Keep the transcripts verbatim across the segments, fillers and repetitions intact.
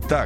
Так.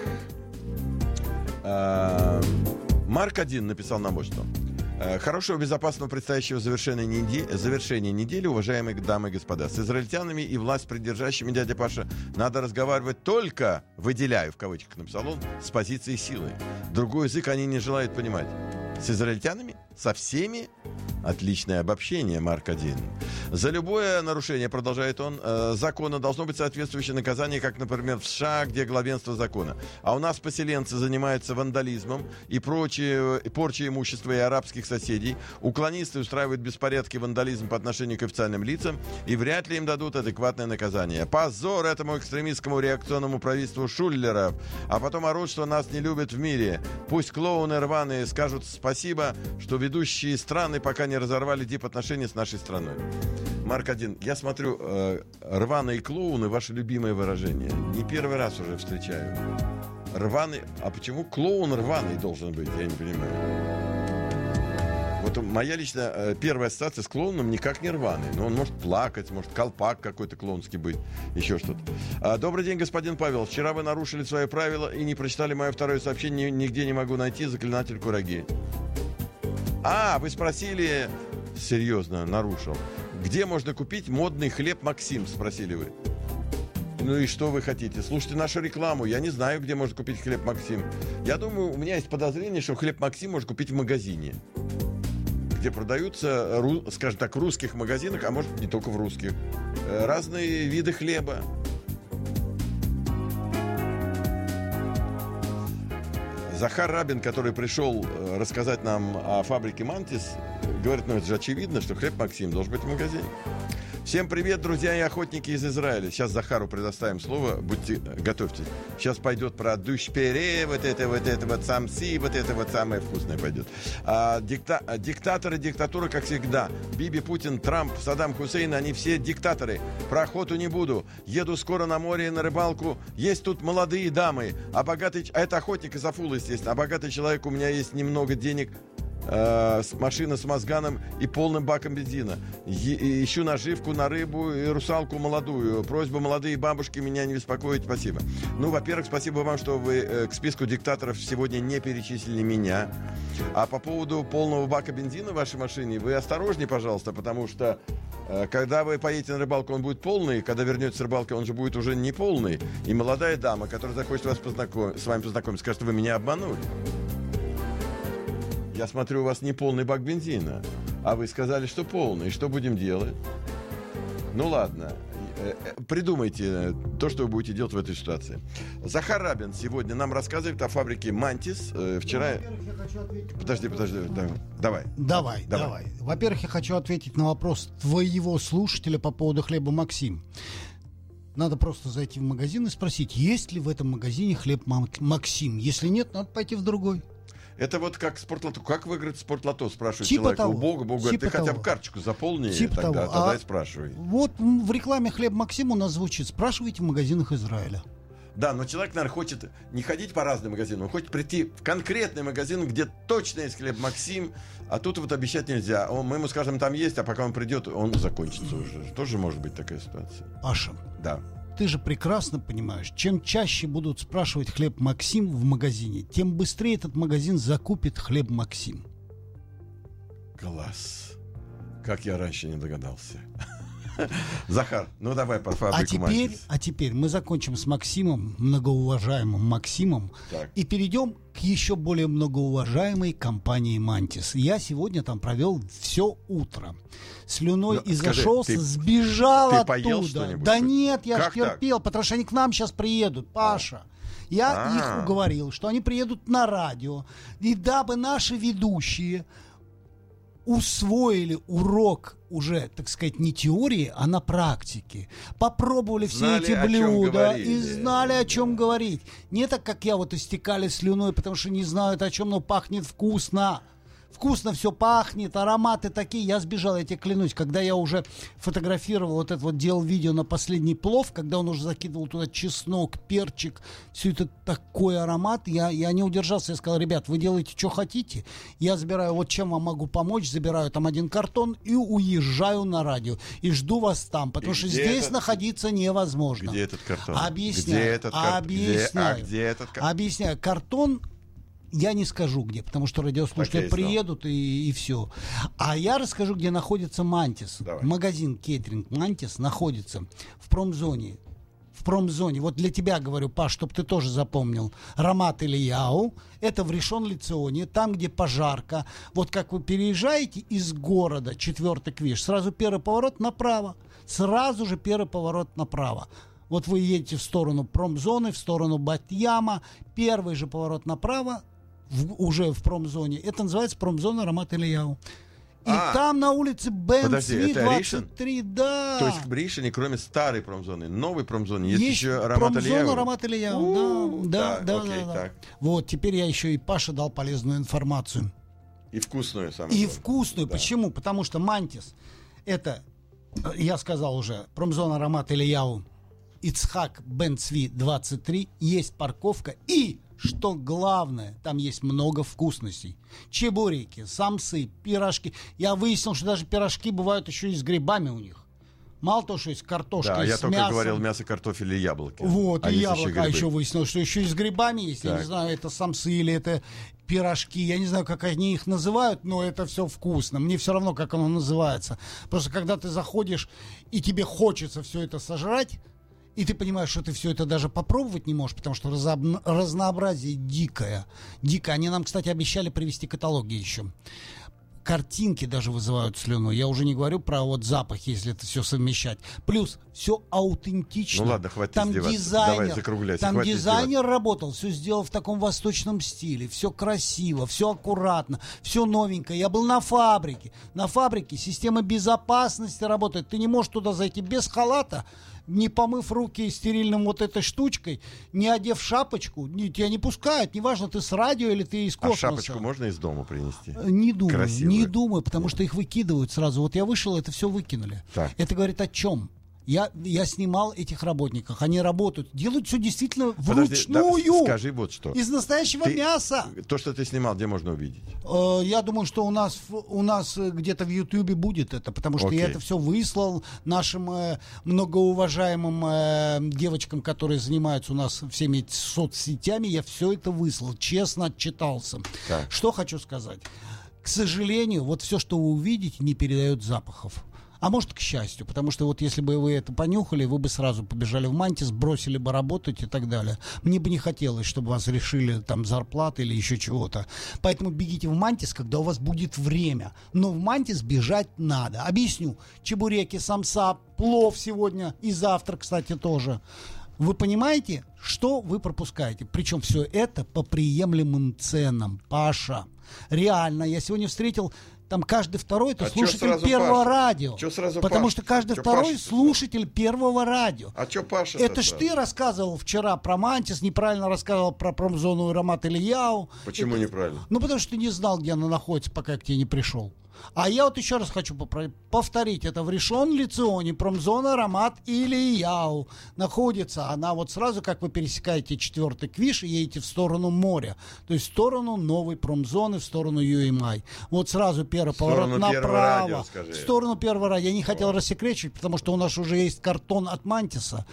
Марк один написал нам вот что. Хорошего, безопасного предстоящего завершения недели, завершения недели, уважаемые дамы и господа. С израильтянами и власть придержащими, дядя Паша, надо разговаривать только, выделяю в кавычках, написал он, с позиции силы. Другой язык они не желают понимать. С израильтянами? Со всеми? Отличное обобщение, Марк один. За любое нарушение, продолжает он, э, закона должно быть соответствующее наказание, как, например, в США, где главенство закона. А у нас поселенцы занимаются вандализмом и прочее, и порчей имущества и арабских соседей. Уклонисты устраивают беспорядки и вандализм по отношению к официальным лицам, и вряд ли им дадут адекватное наказание. Позор этому экстремистскому реакционному правительству шуллеров. А потом орут, что нас не любят в мире. Пусть клоуны рваные скажут спасибо, что ведущие страны пока не разорвали дипотношения с нашей страной. Марк один, я смотрю, э, рваные клоуны, ваше любимое выражение. Не первый раз уже встречаю. Рваный, а почему клоун рваный должен быть, я не понимаю. Вот моя личная э, первая ассоциация с клоуном никак не рваный. Но он может плакать, может колпак какой-то клоунский быть, еще что-то. А, добрый день, господин Павел. Вчера вы нарушили свои правила и не прочитали мое второе сообщение. Нигде не могу найти, заклинатель кураги. А, вы спросили... Серьезно, нарушил. Где можно купить модный хлеб Максим, спросили вы. Ну и что вы хотите? Слушайте нашу рекламу. Я не знаю, где можно купить хлеб Максим. Я думаю, у меня есть подозрение, что хлеб Максим можно купить в магазине, где продаются, скажем так, в русских магазинах, а может не только в русских, разные виды хлеба. Захар Рабин, который пришел рассказать нам о фабрике «Мантис», говорит, ну это же очевидно, что хлеб Максим должен быть в магазине. Всем привет, друзья и охотники из Израиля. Сейчас Захару предоставим слово, будьте, готовьтесь. Сейчас пойдет про душпере, вот это, вот это вот самси, вот это вот самое вкусное пойдет. А, дикта, диктаторы, диктатура, как всегда. Биби, Путин, Трамп, Саддам Хусейн, они все диктаторы. Про охоту не буду. Еду скоро на море, на рыбалку. Есть тут молодые дамы. А богатый... А это охотник из Афулы, естественно. А богатый человек, у меня есть немного денег... машина с мозганом и полным баком бензина. Е- ищу наживку на рыбу и русалку молодую. Просьба, молодые бабушки, меня не беспокоить. Спасибо. Ну, во-первых, спасибо вам, что вы э, к списку диктаторов сегодня не перечислили меня. А по поводу полного бака бензина в вашей машине, вы осторожнее, пожалуйста, потому что э, когда вы поедете на рыбалку, он будет полный. Когда вернетесь с рыбалки, он же будет уже не полный. И молодая дама, которая захочет вас познаком... с вами познакомиться, скажет, вы меня обманули. Я смотрю, у вас не полный бак бензина. А вы сказали, что полный. Что будем делать? Ну ладно. Придумайте то, что вы будете делать в этой ситуации. Захар Рабин сегодня нам рассказывает о фабрике «Мантис». Вчера... Я хочу ответить... Подожди, подожди. Давай. Давай, давай. давай. Во-первых, я хочу ответить на вопрос твоего слушателя по поводу хлеба «Максим». Надо просто зайти в магазин и спросить, есть ли в этом магазине хлеб «Максим». Если нет, надо пойти в другой. Это вот как спортлото. Как выиграть спортлото, спрашивает типа человек. Того. У Бога, Бог говорит, типа ты того. хотя бы карточку заполни, типа тогда, того. тогда а и спрашивай. Вот в рекламе «Хлеб Максим» у нас звучит: спрашивайте в магазинах Израиля. Да, но человек, наверное, хочет не ходить по разным магазинам, он хочет прийти в конкретный магазин, где точно есть хлеб Максим, а тут вот обещать нельзя. Он, мы ему скажем, там есть, а пока он придет, он закончится уже. Тоже может быть такая ситуация. Паша. Да. Ты же прекрасно понимаешь, чем чаще будут спрашивать хлеб Максим в магазине, тем быстрее этот магазин закупит хлеб Максим. Класс. Как я раньше не догадался. Захар, ну давай про фабрику а теперь, «Мантис». А теперь мы закончим с Максимом, многоуважаемым Максимом, так. и перейдем к еще более многоуважаемой компании «Мантис». Я сегодня там провел все утро. Слюной ну, изошелся, скажи, ты, сбежал ты оттуда. поел что-нибудь? Да нет, я как ж терпел, так? потому что они к нам сейчас приедут, Паша. Я А-а-а. их уговорил, что они приедут на радио, и дабы наши ведущие усвоили урок уже, так сказать, не теории, а на практике. Попробовали знали, все эти блюда и говорили. знали, о чем говорить. Не так, как я, вот истекали слюной, потому что не знают, о чем, но пахнет вкусно. Вкусно все пахнет, ароматы такие. Я сбежал, я тебе клянусь, когда я уже фотографировал вот это вот, делал видео на последний плов, когда он уже закидывал туда чеснок, перчик, все это такой аромат, я, я не удержался, я сказал: ребят, вы делаете, что хотите, я забираю, вот чем вам могу помочь, забираю там один картон и уезжаю на радио. И жду вас там, потому и что здесь этот... находиться невозможно. Где этот картон? Объясняю. Где этот кар... Объясняю. Где... А где этот картон? Объясняю. Картон я не скажу где, потому что радиослушатели приедут и, и все. А я расскажу, где находится Мантис. Давай. Магазин кейтеринг Мантис находится в промзоне. В промзоне. Вот для тебя говорю, Паш, чтобы ты тоже запомнил. Рамат Ильяу. Это в Ришон-Ле-Ционе, там, где пожарка. Вот как вы переезжаете из города, четвертый Квиш, сразу первый поворот направо. Сразу же первый поворот направо. Вот вы едете в сторону промзоны, в сторону Бат-Яма. Первый же поворот направо. В, уже в промзоне. Это называется промзона Рамат Ильяу. И а, там на улице Бен Цви двадцать три, да. То есть в Ришоне, кроме старой промзоны, новой промзоны, есть, есть еще Рамат Ильяу. Промзона Рамат Ильяу, да, да, да, окей, да, да. Вот, теперь я еще и Паше дал полезную информацию. И вкусную, самое И вкусную. Да. Почему? Потому что Мантис, это, я сказал уже, промзона Рамат Ильяу, Ицхак Бен Цви двадцать три, есть парковка и... Что главное, там есть много вкусностей. Чебуреки, самсы, пирожки. Я выяснил, что даже пирожки бывают еще и с грибами у них. Мало того, что есть картошка, да, и я с только мясом. Говорил мясо, картофель и яблоки. Вот, а и яблоко. еще а еще выяснил, что еще и с грибами есть. Так. Я не знаю, это самсы или это пирожки. Я не знаю, как они их называют, но это все вкусно. Мне все равно, как оно называется. Просто когда ты заходишь, и тебе хочется все это сожрать, и ты понимаешь, что ты все это даже попробовать не можешь, потому что разоб... разнообразие дикое. Дикое. Они нам, кстати, обещали привезти каталоги еще. Картинки даже вызывают слюну. Я уже не говорю про вот запах, если это все совмещать. Плюс все аутентично. Ну ладно, хватит там издеваться. Дизайнер, Давай, закругляйся. Там хватит дизайнер издеваться. работал, все сделал в таком восточном стиле. Все красиво, все аккуратно, все новенькое. Я был на фабрике. На фабрике система безопасности работает. Ты не можешь туда зайти без халата, не помыв руки стерильным вот этой штучкой, не одев шапочку, не, тебя не пускают. Неважно, ты с радио или ты из космоса. А шапочку можно из дома принести? Не думаю, Красивую. не думаю, потому что их выкидывают сразу. Вот я вышел, это все выкинули. Так. Это говорит о чем? Я, я снимал этих работников. Они работают, делают все действительно Подожди, вручную. Да, скажи вот что. Из настоящего ты, мяса. То, что ты снимал, где можно увидеть? Э, я думаю, что у нас, у нас где-то в Ютьюбе будет это, потому что Окей. я это все выслал нашим э, многоуважаемым э, девочкам, которые занимаются у нас всеми соцсетями. Я все это выслал, честно отчитался. Так. Что хочу сказать. К сожалению, вот все, что вы увидите, не передает запахов. А может, к счастью, потому что вот если бы вы это понюхали, вы бы сразу побежали в Мантис, бросили бы работать и так далее. Мне бы не хотелось, чтобы вас решили там зарплаты или еще чего-то. Поэтому бегите в Мантис, когда у вас будет время. Но в Мантис бежать надо. Объясню. Чебуреки, самса, плов сегодня и завтра, кстати, тоже. Вы понимаете, что вы пропускаете? Причем все это по приемлемым ценам. Паша, реально, я сегодня встретил... Там каждый второй это а слушатель Первого Паша? радио. Сразу потому Паша? что каждый Чё второй Паша-то? слушатель Первого радио. А что Паша? Это ж ты рассказывал вчера про Мантис, неправильно рассказывал про промзону Рамат Ильяу. Почему это... неправильно? Ну, потому что ты не знал, где она находится, пока я к тебе не пришел. А я вот еще раз хочу попро- повторить. Это в Ришон-Ле-Ционе, промзона Рамат Ильяу. Находится она вот сразу, как вы пересекаете четвертый Квиш и едете в сторону моря. То есть в сторону новой промзоны, в сторону ю эм ай. Вот сразу первый поворот направо. Радио, в сторону первого радио. Я не хотел О. рассекречивать, потому что у нас уже есть картон от Мантиса.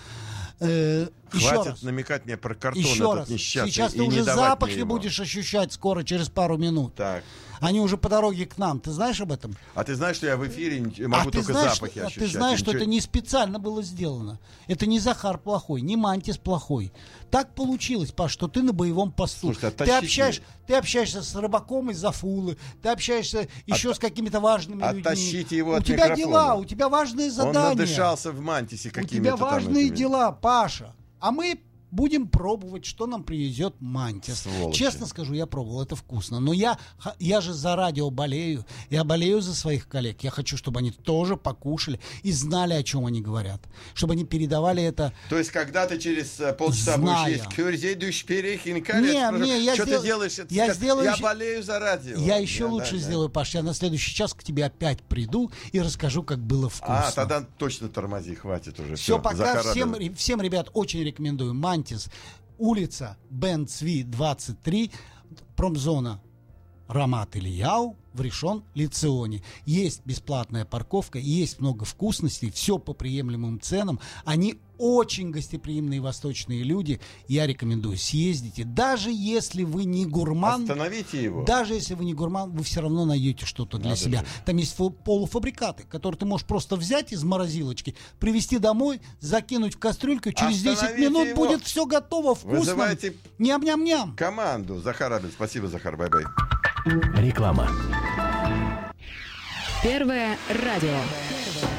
Э, Хватит раз. намекать мне про картон еще этот раз. несчастный. Сейчас ты и уже не запахи будешь ощущать скоро, через пару минут. Так. Они уже по дороге к нам. Ты знаешь об этом? А ты знаешь, что я в эфире могу а только знаешь, запахи а ощущать? ты знаешь, ничего... что это не специально было сделано. Это не Захар плохой, не Мантис плохой. Так получилось, Паш, что ты на боевом посту. Слушай, ты, общаешь, ты общаешься с рыбаком из Афулы, ты общаешься еще От... с какими-то важными людьми. Оттащите его от У тебя микрофона. дела, у тебя важные задания. Он надышался в Мантисе какими-то. У тебя важные там этими... дела, Паша. А мы будем пробовать, что нам привезет Мантис. Сволочи. Честно скажу, я пробовал, это вкусно. Но я, я же за радио болею, я болею за своих коллег. Я хочу, чтобы они тоже покушали и знали, о чем они говорят. Чтобы они передавали это. То есть, когда ты через э, полчаса Зная. будешь есть кюрзе, дюш, перехин, Не, не, я что сдел- ты делаешь? Это я сказ- сделаю я еще- болею за радио. Я еще Да, лучше да, да. сделаю, Паш. Я на следующий час к тебе опять приду и расскажу, как было вкусно. А, тогда точно тормози, хватит уже. Все, всё, пока. Захар Всем, Абелов. ре- всем, ребят, очень рекомендую. Мантис, улица Бен Цви, двадцать три, промзона Рамат Ильяу в Ришон Лиционе. Есть бесплатная парковка, есть много вкусностей, все по приемлемым ценам. Они очень гостеприимные восточные люди. Я рекомендую, съездите. Даже если вы не гурман, Остановите его. даже если вы не гурман, вы все равно найдете что-то для Надо себя. же. Там есть фо- полуфабрикаты, которые ты можешь просто взять из морозилочки, привезти домой, закинуть в кастрюльку, через десять Остановите минут его. будет все готово, вкусно. Вызывайте Ням-ням-ням. команду. Захар Абель. Спасибо, Захар. Бай-бай. Реклама. Первое радио.